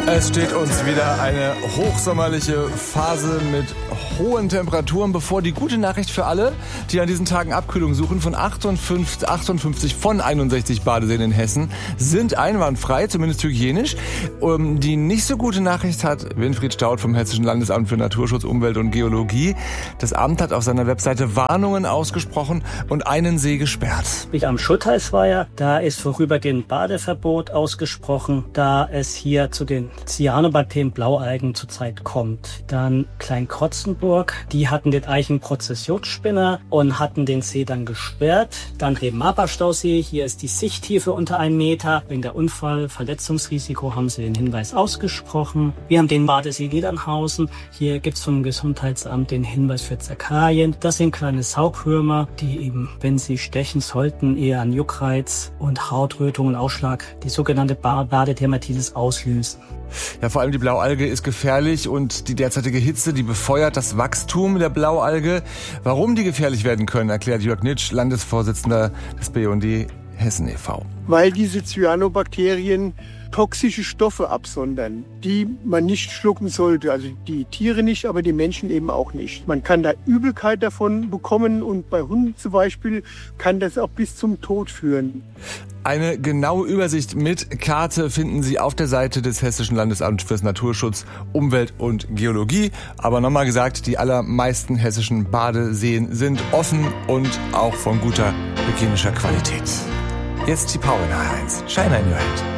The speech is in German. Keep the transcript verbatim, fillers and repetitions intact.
Es steht uns wieder eine hochsommerliche Phase mit hohen Temperaturen bevor. Die gute Nachricht für alle, die an diesen Tagen Abkühlung suchen: von achtundfünfzig, achtundfünfzig von einundsechzig Badeseen in Hessen sind einwandfrei, zumindest hygienisch. Die nicht so gute Nachricht hat Winfried Staudt vom Hessischen Landesamt für Naturschutz, Umwelt und Geologie. Das Amt hat auf seiner Webseite Warnungen ausgesprochen und einen See gesperrt. Wie am Schuttheißweiher, da ist vorübergehend Badeverbot ausgesprochen, da es hier zu den Cyanobakterien Blaualgen zurzeit kommt. Dann Kleinkrotzenburg, die hatten den Eichenprozessionsspinner und hatten den See dann gesperrt. Dann Reben-Maber-Stausee, hier ist die Sichttiefe unter einem Meter. Wegen der Unfall-Verletzungsrisiko haben sie den Hinweis ausgesprochen. Wir haben den Badesee Niedernhausen. Hier gibt es vom Gesundheitsamt den Hinweis für Zerkalien. Das sind kleine Saughürmer, die eben, wenn sie stechen sollten, eher an Juckreiz und Hautrötung und Ausschlag, die sogenannte Badedermatitis auslösen. Ja, vor allem die Blaualge ist gefährlich und die derzeitige Hitze, die befeuert das Wachstum der Blaualge. Warum die gefährlich werden können, erklärt Jörg Nitsch, Landesvorsitzender des B U D Hessen e V Weil diese Cyanobakterien toxische Stoffe absondern, die man nicht schlucken sollte. Also die Tiere nicht, aber die Menschen eben auch nicht. Man kann da Übelkeit davon bekommen und bei Hunden zum Beispiel kann das auch bis zum Tod führen. Eine genaue Übersicht mit Karte finden Sie auf der Seite des Hessischen Landesamts für Naturschutz, Umwelt und Geologie. Aber nochmal gesagt, die allermeisten hessischen Badeseen sind offen und auch von guter hygienischer Qualität. Jetzt die Power in H eins. Shine in your head.